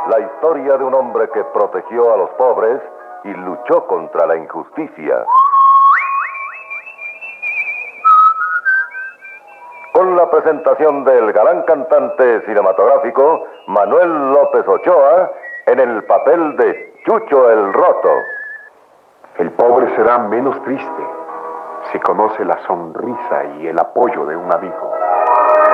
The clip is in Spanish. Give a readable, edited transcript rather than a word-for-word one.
la historia de un hombre que protegió a los pobres y luchó contra la injusticia. Con la presentación del galán cantante cinematográfico Manuel López Ochoa en el papel de Chucho el Roto. El pobre será menos triste si conoce la sonrisa y el apoyo de un amigo.